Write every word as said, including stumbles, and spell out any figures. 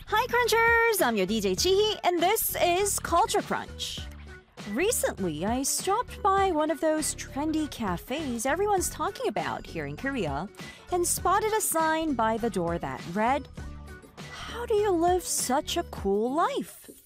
Hi Crunchers! I'm your D J Chihi and this is Culture Crunch. Recently, I stopped by one of those trendy cafes everyone's talking about here in Korea and spotted a sign by the door that read, "How do you live such a cool life?"